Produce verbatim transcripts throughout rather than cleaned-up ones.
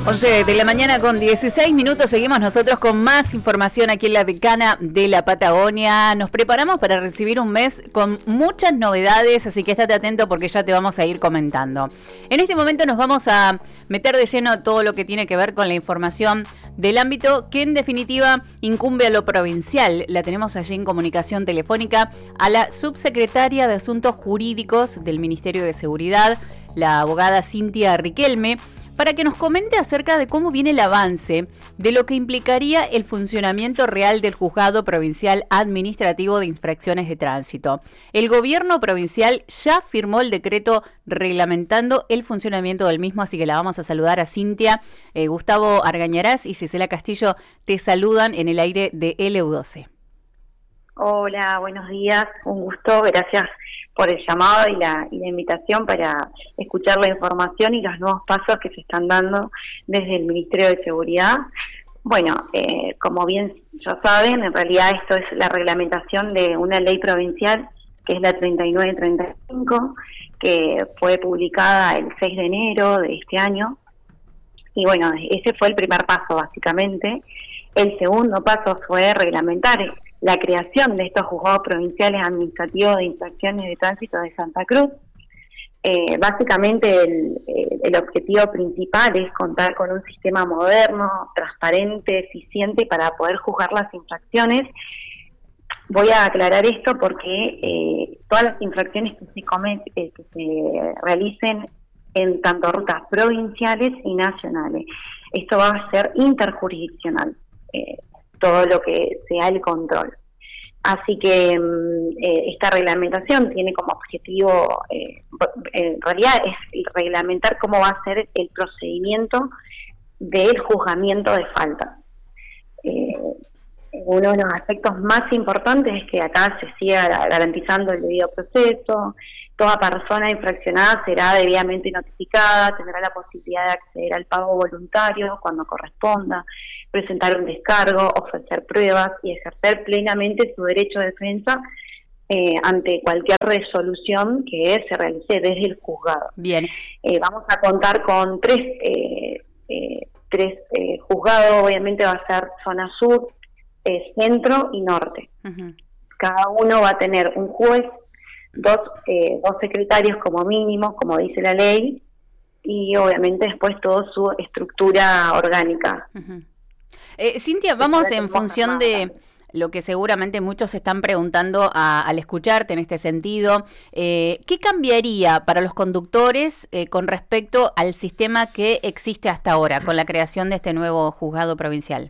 once de la mañana con dieciséis minutos, seguimos nosotros con más información aquí en la Decana de la Patagonia. Nos preparamos para recibir un mes con muchas novedades, así que estate atento porque ya te vamos a ir comentando. En este momento nos vamos a meter de lleno todo lo que tiene que ver con la información del ámbito que en definitiva incumbe a lo provincial. La tenemos allí en comunicación telefónica a la subsecretaria de Asuntos Jurídicos del Ministerio de Seguridad, la abogada Cintia Riquelme, para que nos comente acerca de cómo viene el avance de lo que implicaría el funcionamiento real del Juzgado Provincial Administrativo de Infracciones de Tránsito. El gobierno provincial ya firmó el decreto reglamentando el funcionamiento del mismo, así que la vamos a saludar a Cintia. Eh, Gustavo Argañarás y Gisela Castillo te saludan en el aire de L U doce. Hola, buenos días, un gusto, gracias por el llamado y la, y la invitación para escuchar la información y los nuevos pasos que se están dando desde el Ministerio de Seguridad. Bueno, eh, como bien ya saben, en realidad esto es la reglamentación de una ley provincial que es la treinta y nueve treinta y cinco, que fue publicada el seis de enero de este año. Y bueno, ese fue el primer paso básicamente. El segundo paso fue reglamentar la creación de estos juzgados provinciales administrativos de infracciones de tránsito de Santa Cruz. Eh, básicamente el, el objetivo principal es contar con un sistema moderno, transparente, eficiente para poder juzgar las infracciones. Voy a aclarar esto porque eh, todas las infracciones que se, cometen, eh, que se realicen en tanto rutas provinciales y nacionales, esto va a ser interjurisdiccional. Eh, todo lo que sea el control. Así que eh, esta reglamentación tiene como objetivo, eh, en realidad es reglamentar cómo va a ser el procedimiento del juzgamiento de faltas. Eh, uno de los aspectos más importantes es que acá se siga garantizando el debido proceso. Toda persona infraccionada será debidamente notificada, tendrá la posibilidad de acceder al pago voluntario cuando corresponda, presentar un descargo, ofrecer pruebas y ejercer plenamente su derecho de defensa eh, ante cualquier resolución que se realice desde el juzgado. Bien. Eh, vamos a contar con tres, eh, eh, tres eh, juzgados, obviamente va a ser zona sur, eh, centro y norte. Uh-huh. Cada uno va a tener un juez, dos, eh, dos secretarios como mínimo, como dice la ley, y obviamente después toda su estructura orgánica. Uh-huh. Eh, Cintia, vamos en función de lo que seguramente muchos están preguntando a, al escucharte en este sentido. Eh, ¿Qué cambiaría para los conductores eh, con respecto al sistema que existe hasta ahora con la creación de este nuevo juzgado provincial?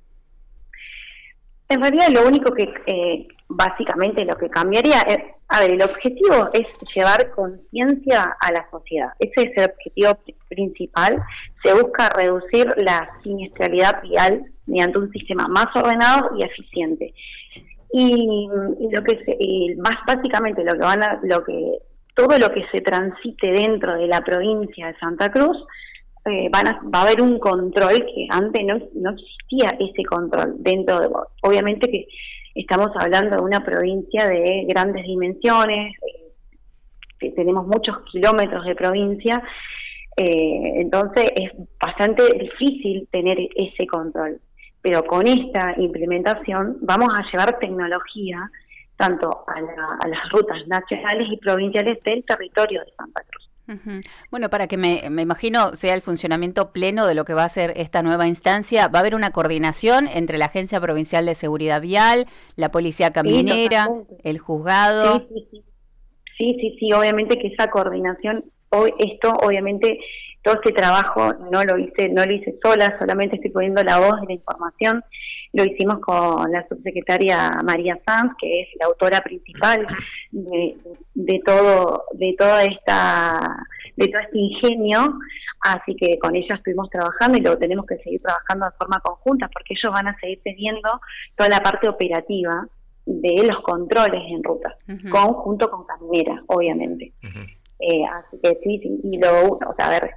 En realidad lo único que, eh, básicamente lo que cambiaría es, a ver, el objetivo es llevar conciencia a la sociedad. Ese es el objetivo principal. Se busca reducir la siniestralidad vial mediante un sistema más ordenado y eficiente. Y, y lo que se, y más básicamente lo que van a, lo que todo lo que se transite dentro de la provincia de Santa Cruz, eh, van a, va a haber un control que antes no, no existía ese control dentro de, obviamente que estamos hablando de una provincia de grandes dimensiones, eh, que tenemos muchos kilómetros de provincia, eh, entonces es bastante difícil tener ese control. Pero con esta implementación vamos a llevar tecnología tanto a, la, a las rutas nacionales y provinciales del territorio de Santa Cruz. Uh-huh. Bueno, para que me, me imagino sea el funcionamiento pleno de lo que va a ser esta nueva instancia, va a haber una coordinación entre la Agencia Provincial de Seguridad Vial, la Policía Caminera, sí, el juzgado. Sí, sí, sí, sí, sí, sí, obviamente que esa coordinación, hoy esto obviamente todo este trabajo no lo hice, no lo hice sola, solamente estoy poniendo la voz de la información. Lo hicimos con la subsecretaria María Sanz, que es la autora principal de, de todo, de toda esta, de todo este ingenio. Así que con ella estuvimos trabajando y lo tenemos que seguir trabajando de forma conjunta, porque ellos van a seguir teniendo toda la parte operativa de los controles en ruta, uh-huh. conjunto con Caminera, obviamente. Uh-huh. Eh, así que sí, sí, y lo, o sea, a ver,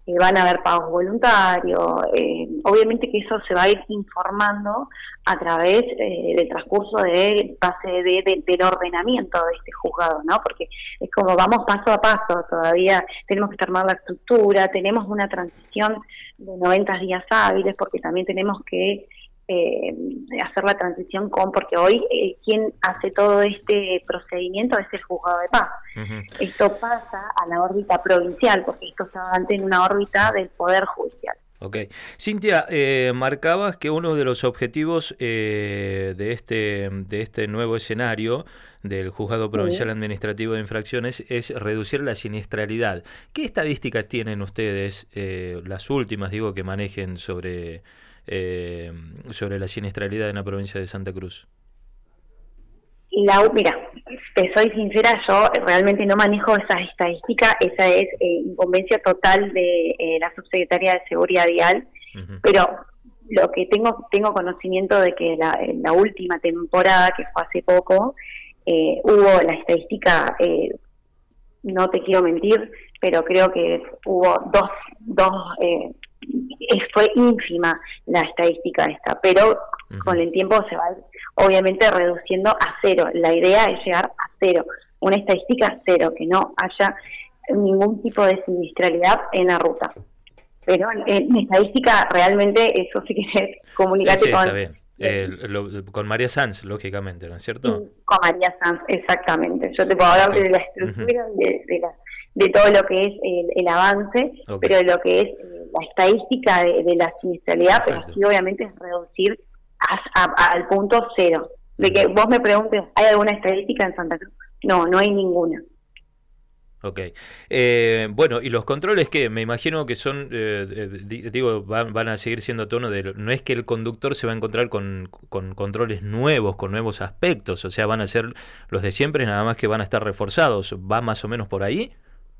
eh, van a haber pagos voluntarios, eh, obviamente que eso se va a ir informando a través eh, del transcurso de base de, de, del ordenamiento de este juzgado, ¿no? Porque es como vamos paso a paso, todavía tenemos que armar la estructura, tenemos una transición de noventa días hábiles, porque también tenemos que eh, hacer la transición con, porque hoy eh, quien hace todo este procedimiento es el juzgado de paz. Uh-huh. Esto pasa a la órbita provincial, porque esto está antes en una órbita del Poder Judicial. Ok. Cintia, eh, marcabas que uno de los objetivos eh, de este de este nuevo escenario del Juzgado Provincial sí. Administrativo de Infracciones es reducir la siniestralidad. ¿Qué estadísticas tienen ustedes, eh, las últimas, digo, que manejen sobre eh, sobre la siniestralidad en la provincia de Santa Cruz? La, mira, te soy sincera, yo realmente no manejo esas estadísticas, esa es eh, incumbencia total de eh, la subsecretaria de Seguridad Vial, uh-huh. pero lo que tengo tengo conocimiento de que la, en la última temporada, que fue hace poco, eh, hubo la estadística, eh, no te quiero mentir, pero creo que hubo dos, dos eh, fue ínfima la estadística esta, pero uh-huh. con el tiempo se va obviamente reduciendo a cero. La idea es llegar a cero, una estadística cero, que no haya ningún tipo de siniestralidad en la ruta. Pero en, en estadística realmente eso sí que es comunicarte sí, sí, con... Está bien. Eh, lo, con María Sanz, lógicamente, ¿no es cierto? Sí, con María Sanz, exactamente. Yo te puedo hablar okay. de la estructura, uh-huh. de, de, la, de todo lo que es el, el avance, okay. pero de lo que es eh, la estadística de, de la siniestralidad, Perfecto. Pero sí obviamente es reducir a, a, al punto cero. De que vos me preguntes, ¿hay alguna estadística en Santa Cruz? No, no hay ninguna. Ok. Eh, bueno, ¿y los controles qué? Me imagino que son, eh, digo, van, van a seguir siendo a tono de... No es que el conductor se va a encontrar con, con controles nuevos, con nuevos aspectos, o sea, van a ser los de siempre, nada más que van a estar reforzados. ¿Va más o menos por ahí?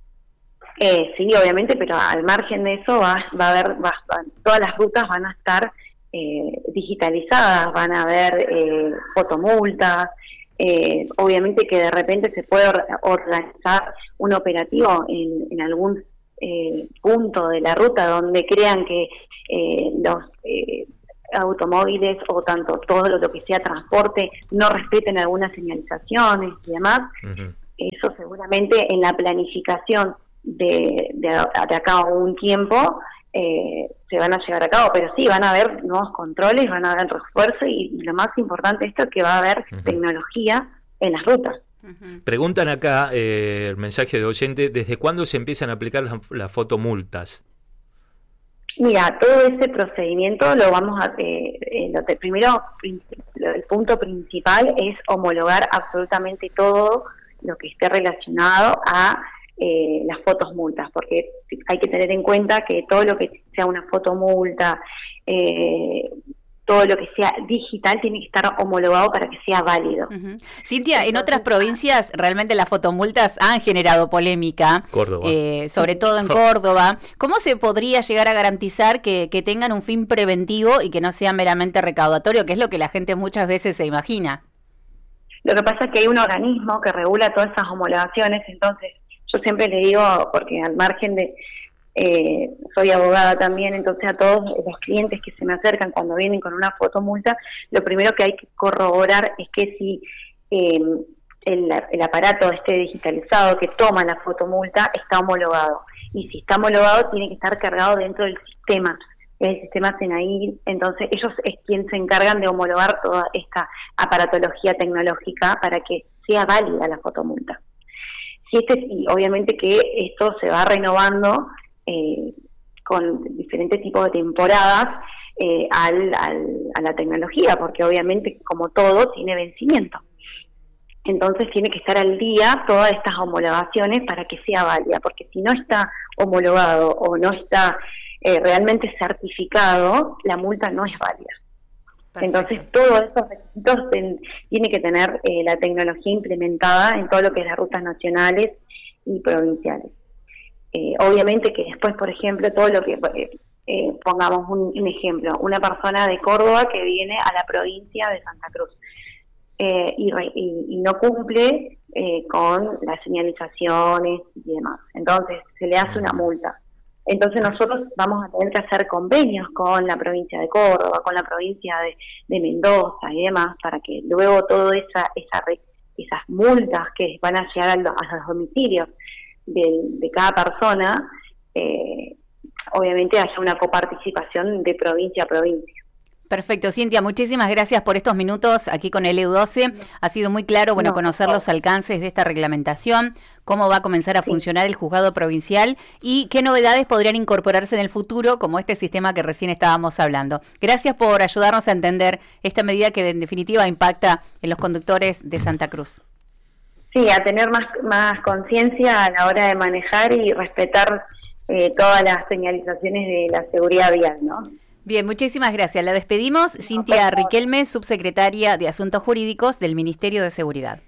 Eh, sí, obviamente, pero al margen de eso va, va a haber... Va, va, todas las rutas van a estar eh, digitalizadas, van a haber eh, fotomultas. Eh, obviamente que de repente se puede or- organizar un operativo en, en algún eh, punto de la ruta donde crean que eh, los eh, automóviles o tanto todo lo, lo que sea transporte no respeten algunas señalizaciones y demás. Uh-huh. Eso seguramente en la planificación de, de, de acá a un tiempo eh, se van a llevar a cabo, pero sí, van a haber nuevos controles, van a haber refuerzo y, y lo más importante de esto es que va a haber uh-huh. tecnología en las rutas. Uh-huh. Preguntan acá, eh, el mensaje de oyente, ¿desde cuándo se empiezan a aplicar las, las fotomultas? Mira, todo ese procedimiento lo vamos a... Eh, eh, lo te, primero, el punto principal es homologar absolutamente todo lo que esté relacionado a Eh, las fotos multas, porque hay que tener en cuenta que todo lo que sea una fotomulta, eh, todo lo que sea digital tiene que estar homologado para que sea válido. Uh-huh. Cintia, Entonces, en otras provincias realmente las fotomultas han generado polémica, Córdoba. Eh, sobre todo en Córdoba. ¿Cómo se podría llegar a garantizar que, que tengan un fin preventivo y que no sea meramente recaudatorio, que es lo que la gente muchas veces se imagina? Lo que pasa es que hay un organismo que regula todas esas homologaciones, entonces yo siempre le digo, porque al margen de, eh, soy abogada también, entonces a todos los clientes que se me acercan cuando vienen con una fotomulta, lo primero que hay que corroborar es que si eh, el, el aparato esté digitalizado que toma la fotomulta está homologado. Y si está homologado tiene que estar cargado dentro del sistema, el sistema SENAIR, entonces ellos es quien se encargan de homologar toda esta aparatología tecnológica para que sea válida la fotomulta. Sí, este, y obviamente que esto se va renovando eh, con diferentes tipos de temporadas eh, al, al, a la tecnología, porque obviamente, como todo, tiene vencimiento. Entonces tiene que estar al día todas estas homologaciones para que sea válida, porque si no está homologado o no está eh, realmente certificado, la multa no es válida. Perfecto. Entonces, todos esos requisitos ten, tiene que tener eh, la tecnología implementada en todo lo que es las rutas nacionales y provinciales. Eh, obviamente que después, por ejemplo, todo lo que, eh, eh, pongamos un, un ejemplo, una persona de Córdoba que viene a la provincia de Santa Cruz eh, y, y, y no cumple eh, con las señalizaciones y demás. Entonces, se le hace una multa. Entonces nosotros vamos a tener que hacer convenios con la provincia de Córdoba, con la provincia de, de Mendoza y demás, para que luego todas esa, esa, esas multas que van a llegar a los, a los domicilios de, de cada persona, eh, obviamente haya una coparticipación de provincia a provincia. Perfecto, Cintia, muchísimas gracias por estos minutos aquí con el E U doce. Ha sido muy claro, bueno, no, conocer no. los alcances de esta reglamentación, cómo va a comenzar a sí. funcionar el juzgado provincial y qué novedades podrían incorporarse en el futuro, como este sistema que recién estábamos hablando. Gracias por ayudarnos a entender esta medida que en definitiva impacta en los conductores de Santa Cruz. Sí, a tener más, más conciencia a la hora de manejar y respetar eh, todas las señalizaciones de la seguridad vial, ¿no? Bien, muchísimas gracias. La despedimos. Cintia Riquelme, subsecretaria de Asuntos Jurídicos del Ministerio de Seguridad.